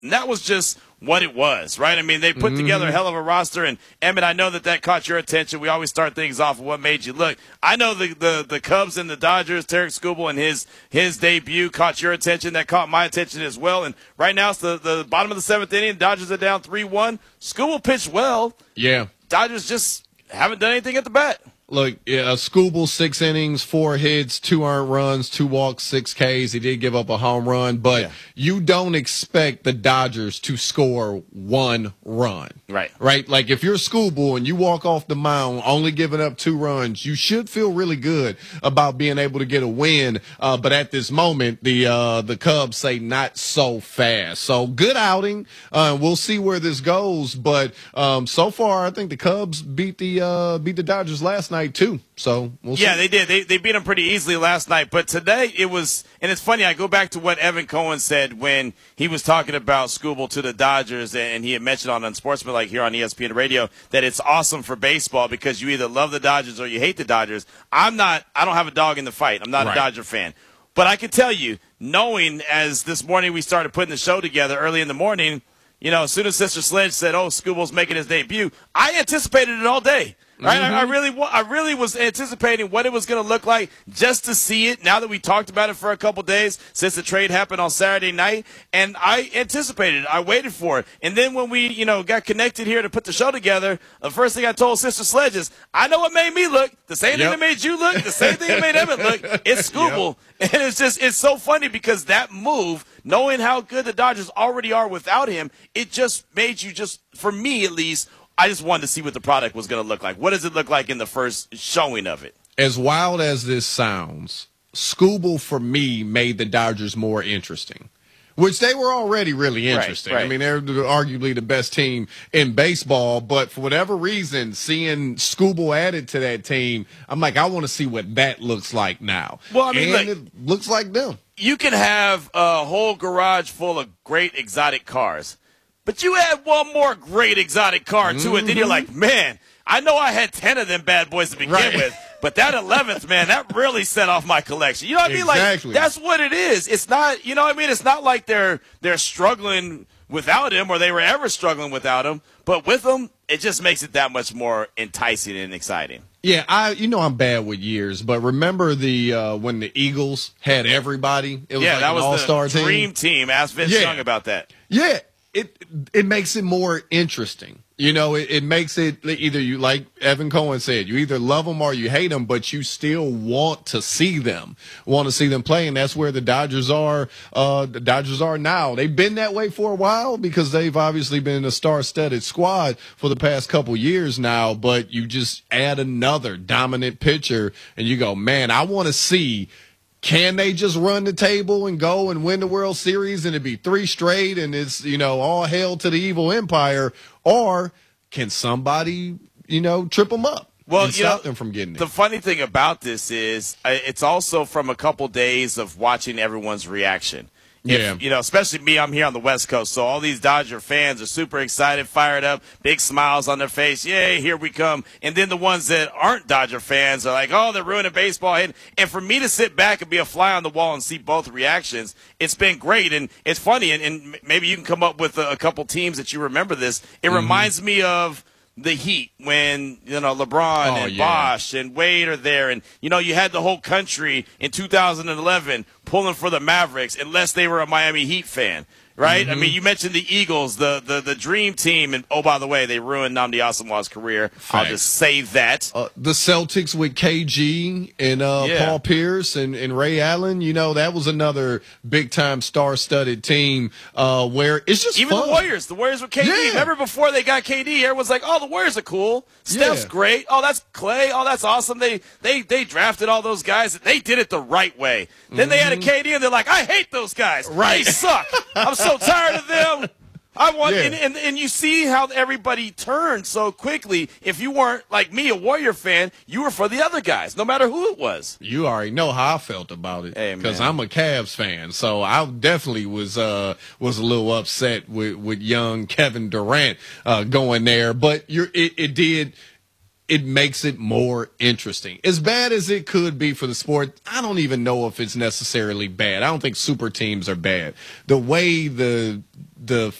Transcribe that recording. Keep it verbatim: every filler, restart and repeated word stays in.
And that was just what it was, right? I mean, they put mm-hmm. together a hell of a roster. And, Emmett, I know that that caught your attention. We always start things off with what made you look. I know the, the, the Cubs and the Dodgers, Tarik Skubal and his his debut caught your attention. That caught my attention as well. And right now it's the, the bottom of the seventh inning. Dodgers are down three one. Skubal pitched well. Yeah. Dodgers just haven't done anything at the bat. Look, uh, Skubal, six innings, four hits, two earned runs, two walks, six Ks. He did give up a home run, but yeah. you don't expect the Dodgers to score one run. Right. Right? Like, if you're Skubal and you walk off the mound only giving up two runs, you should feel really good about being able to get a win. Uh, but at this moment, the uh, the Cubs say not so fast. So, good outing. Uh, we'll see where this goes. But um, so far, I think the Cubs beat the uh, beat the Dodgers last night too, so we'll see. Yeah, they did. They they beat them pretty easily last night. But today it was, and it's funny. I go back to what Evan Cohen said when he was talking about Skubal to the Dodgers, and he had mentioned on Unsportsmanlike here on E S P N Radio that it's awesome for baseball because you either love the Dodgers or you hate the Dodgers. I'm not. I don't have a dog in the fight. I'm not right. a Dodger fan, but I can tell you, knowing as this morning we started putting the show together early in the morning, you know, as soon as Sister Sledge said, "Oh, Skubal's making his debut," I anticipated it all day. Right, mm-hmm. I, I really, I really was anticipating what it was going to look like just to see it. Now that we talked about it for a couple days since the trade happened on Saturday night, and I anticipated it. I waited for it, and then when we, you know, got connected here to put the show together, the first thing I told Sister Sledge is, "I know what made me look. The same yep. thing that made you look. The same thing that made Emmett look. It's Skubal." Yep. And it's just, it's so funny because that move, knowing how good the Dodgers already are without him, it just made you just, for me at least. I just wanted to see what the product was going to look like. What does it look like in the first showing of it? As wild as this sounds, Skubal, for me, made the Dodgers more interesting, which they were already really interesting. Right, right. I mean, they're arguably the best team in baseball, but for whatever reason, seeing Skubal added to that team, I'm like, I want to see what that looks like now. Well, I mean, and look, it looks like them. You can have a whole garage full of great exotic cars. But you add one more great exotic car to mm-hmm. it, then you're like, man, I know I had ten of them bad boys to begin right. with, but that eleventh, man, that really set off my collection. You know what I mean? Exactly. Like, that's what it is. It's not, you know what I mean? It's not like they're they're struggling without him or they were ever struggling without him, but with him, it just makes it that much more enticing and exciting. Yeah, I you know I'm bad with years, but remember the uh, when the Eagles had everybody? It was yeah, like that an was all-star the dream team. Ask Vince yeah. Young about that. Yeah. It it makes it more interesting. You know, it, it makes it either you, like Evan Cohen said, you either love them or you hate them, but you still want to see them, want to see them play. And that's where the Dodgers are. Uh, the Dodgers are now. They've been that way for a while because they've obviously been a star-studded squad for the past couple years now. But you just add another dominant pitcher and you go, man, I want to see. Can they just run the table and go and win the World Series and it'd be three straight and it's, you know, all hail to the evil empire? Or can somebody, you know, trip them up well, and you stop know, them from getting it? The funny thing about this is uh, it's also from a couple days of watching everyone's reaction. If, yeah. You know, especially me, I'm here on the West Coast, so all these Dodger fans are super excited, fired up, big smiles on their face. Yay, here we come. And then the ones that aren't Dodger fans are like, oh, they're ruining baseball. And, and for me to sit back and be a fly on the wall and see both reactions, it's been great. And it's funny, and, and maybe you can come up with a, a couple teams that you remember this. It mm-hmm. reminds me of the Heat when, you know, LeBron oh, and yeah. Bosh and Wade are there. And, you know, you had the whole country in two thousand eleven pulling for the Mavericks unless they were a Miami Heat fan. Right? Mm-hmm. I mean, you mentioned the Eagles, the, the, the dream team. And, oh, by the way, they ruined Nnamdi Asomugha's career. Fact. I'll just say that. Uh, the Celtics with K G and uh, yeah. Paul Pierce and, and Ray Allen, you know, that was another big-time star-studded team uh, where it's just Even fun. the Warriors. The Warriors with K D. Yeah. Remember before they got K D, everyone's like, oh, the Warriors are cool. Steph's yeah. great. Oh, that's Clay. Oh, that's awesome. They they they drafted all those guys. They did it the right way. Then mm-hmm. they had a K D, and they're like, I hate those guys. Right. They suck. I'm so tired of them. I want, yeah. and, and, and you see how everybody turned so quickly. If you weren't, like me, a Warrior fan, you were for the other guys, no matter who it was. You already know how I felt about it because hey, I'm a Cavs fan, so I definitely was uh, was a little upset with, with young Kevin Durant uh, going there. But you're, it, it did. it makes it more interesting. As bad as it could be for the sport, I don't even know if it's necessarily bad. I don't think super teams are bad. The way the the